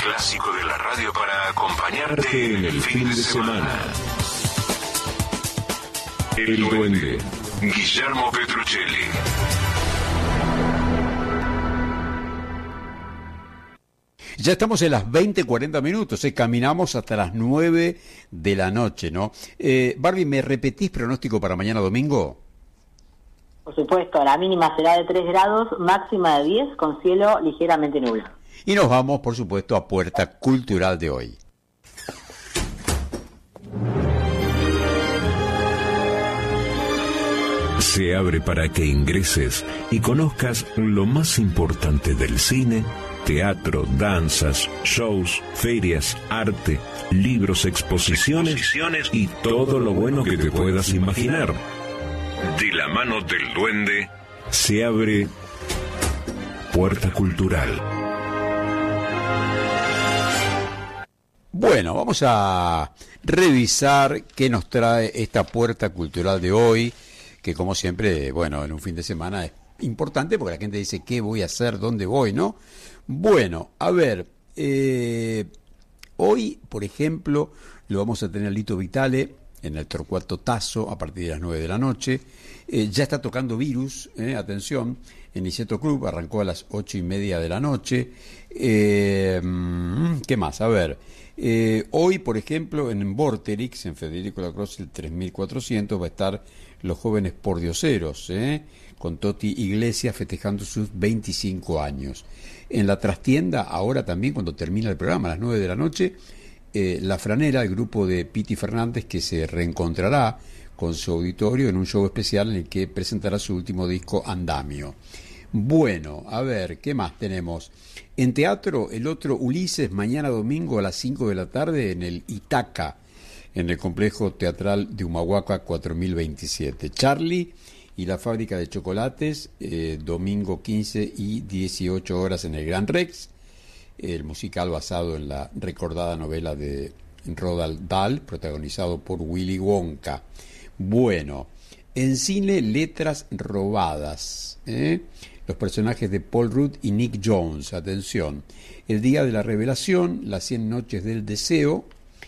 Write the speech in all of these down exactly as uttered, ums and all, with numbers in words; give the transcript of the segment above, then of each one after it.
clásico de la radio para acompañarte en el fin de semana. El Duende, Guillermo Petruccelli. Ya estamos en las veinte cuarenta minutos, eh, caminamos hasta las nueve de la noche, ¿no? Eh, Barbie, ¿me repetís pronóstico para mañana domingo? Por supuesto, la mínima será de tres grados, máxima de diez, con cielo ligeramente nublado. Y nos vamos, por supuesto, a Puerta Cultural de hoy. Se abre para que ingreses y conozcas lo más importante del cine, teatro, danzas, shows, ferias, arte, libros, exposiciones, exposiciones y todo lo bueno que te puedas imaginar. De la mano del Duende, se abre Puerta Cultural. Bueno, vamos a revisar qué nos trae esta Puerta Cultural de hoy, que como siempre, bueno, en un fin de semana es importante porque la gente dice, ¿qué voy a hacer? ¿Dónde voy? ¿No? Bueno, a ver, eh, hoy, por ejemplo, lo vamos a tener a Lito Vitale en el Torcuato Tazo a partir de las nueve de la noche. Eh, ya está tocando Virus, eh, atención, en Niceto Club, arrancó a las ocho y media de la noche. Eh, ¿Qué más? A ver, eh, hoy, por ejemplo, en Vorterix, en Federico Lacroze, el tres mil cuatrocientos, va a estar Los Jóvenes Pordioseros, eh, con Toti Iglesias festejando sus veinticinco años. En la trastienda, ahora también, cuando termina el programa, a las nueve de la noche, eh, La Franera, el grupo de Piti Fernández, que se reencontrará con su auditorio en un show especial en el que presentará su último disco, Andamio. Bueno, a ver, ¿qué más tenemos? En teatro, el otro Ulises, mañana domingo a las cinco de la tarde en el Itaca, en el complejo teatral de Humahuaca cuatro mil veintisiete. Charlie y la fábrica de chocolates, eh, domingo quince y dieciocho horas en el Gran Rex, el musical basado en la recordada novela de Roald Dahl, protagonizado por Willy Wonka. Bueno, en cine, Letras Robadas, ¿eh? Los personajes de Paul Rudd y Nick Jones, atención, El Día de la Revelación, Las cien Noches del Deseo,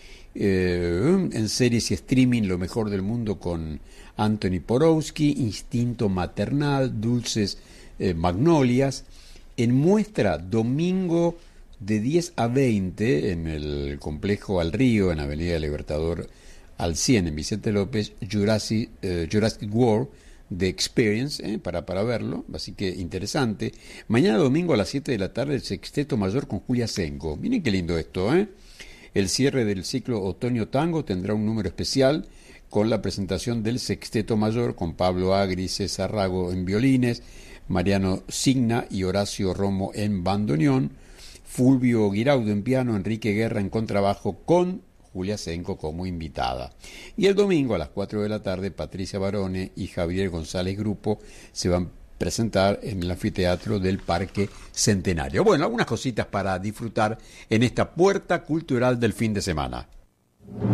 eh, en series y streaming, Lo Mejor del Mundo con Anthony Porowski, Instinto Maternal, Dulces eh, Magnolias. En muestra, domingo de diez a veinte en el complejo Al Río, en Avenida Libertador al cien, en Vicente López, Jurassic, eh, Jurassic World The Experience, eh, para, para verlo, así que interesante. Mañana domingo a las siete de la tarde, el Sexteto Mayor con Julia Senko. Miren qué lindo esto, ¿eh? El cierre del ciclo Otoño Tango tendrá un número especial con la presentación del Sexteto Mayor con Pablo Agri, César Rago en violines, Mariano Signa y Horacio Romo en bandoneón, Fulvio Guiraudo en piano, Enrique Guerra en contrabajo, con Julia Senko como invitada. Y el domingo a las cuatro de la tarde, Patricia Barone y Javier González Grupo se van a presentar en el anfiteatro del Parque Centenario. Bueno, algunas cositas para disfrutar en esta Puerta Cultural del fin de semana.